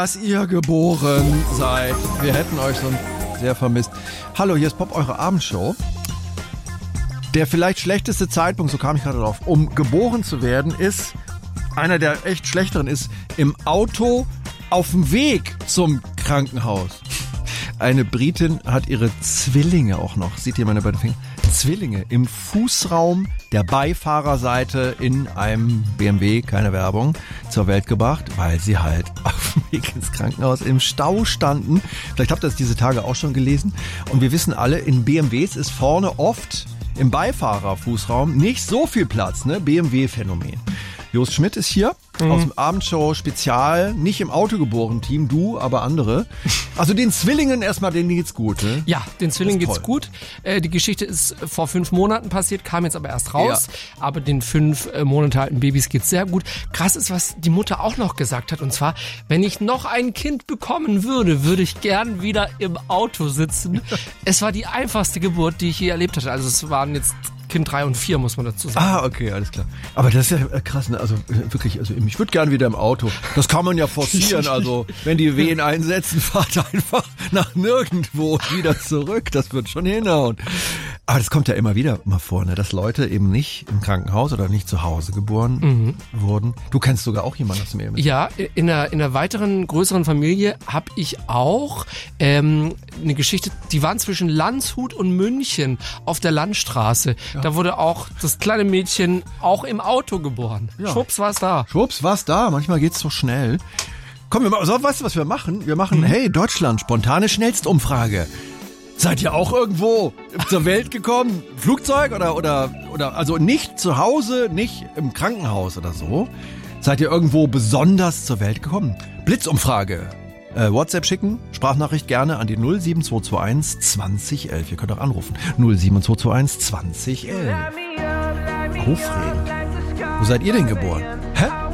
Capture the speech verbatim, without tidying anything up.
Dass ihr geboren seid. Wir hätten euch schon sehr vermisst. Hallo, hier ist Pop, eure Abendshow. Der vielleicht schlechteste Zeitpunkt, so kam ich gerade drauf, um geboren zu werden, ist, einer der echt schlechteren ist, im Auto auf dem Weg zum Krankenhaus. Eine Britin hat ihre Zwillinge auch noch, seht ihr meine beiden Finger? Zwillinge im Fußraum der Beifahrerseite in einem B M W, keine Werbung, zur Welt gebracht, weil sie halt auf dem Weg ins Krankenhaus im Stau standen. Vielleicht habt ihr das diese Tage auch schon gelesen. Und wir wissen alle, in B M Ws ist vorne oft im Beifahrerfußraum nicht so viel Platz, ne? B M W-Phänomen. Jost Schmidt ist hier mhm. aus dem Abendshow-Spezial, nicht im Auto geboren Team, du, aber andere. Also den Zwillingen erstmal, denen geht's gut, ne? Ja, den Zwillingen geht's gut. Äh, die Geschichte ist vor fünf Monaten passiert, kam jetzt aber erst raus. Ja. Aber den fünf äh, Monate alten Babys geht's sehr gut. Krass ist, was die Mutter auch noch gesagt hat. Und zwar, wenn ich noch ein Kind bekommen würde, würde ich gern wieder im Auto sitzen. Es war die einfachste Geburt, die ich je erlebt hatte. Also es waren jetzt Kind drei und vier, muss man dazu sagen. Ah, okay, alles klar. Aber das ist ja krass, ne? Also wirklich, also ich würde gern wieder im Auto. Das kann man ja forcieren, also wenn die Wehen einsetzen, fahrt einfach nach nirgendwo wieder zurück. Das wird schon hinhauen. Aber das kommt ja immer wieder mal vor, ne? Dass Leute eben nicht im Krankenhaus oder nicht zu Hause geboren mhm. wurden. Du kennst sogar auch jemanden aus dem Ehemann. Ja, in einer, in einer weiteren, größeren Familie habe ich auch ähm, eine Geschichte, die waren zwischen Landshut und München auf der Landstraße. Ja. Da wurde auch das kleine Mädchen auch im Auto geboren. Ja. Schwupps, war's da. Schwupps, war's da. Manchmal geht's so schnell. Komm, wir machen, so, weißt du, was wir machen? Wir machen, mhm. hey, Deutschland, spontane Schnellstumfrage. Seid ihr auch irgendwo zur Welt gekommen? Flugzeug oder, oder, oder, also nicht zu Hause, nicht im Krankenhaus oder so? Seid ihr irgendwo besonders zur Welt gekommen? Blitzumfrage. Äh, WhatsApp schicken, Sprachnachricht gerne an die null sieben zwei zwei eins zwanzig elf. Ihr könnt auch anrufen. null sieben zwei zwei eins zwanzig elf. Aufregend. Wo seid ihr denn geboren? Hä?